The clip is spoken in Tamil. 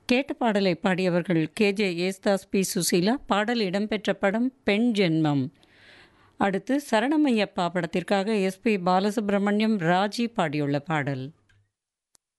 கேட்ட பாடலை பாடியவர்கள் கேஜே யேசுதாஸ், பி சுசீலா. பாடல் இடம்பெற்ற படம் பெண் ஜென்மம். அடுத்து சரணமையப்பா படத்திற்காக எஸ்பி பாலசுப்ரமணியம், ராஜி பாடியுள்ள பாடல்.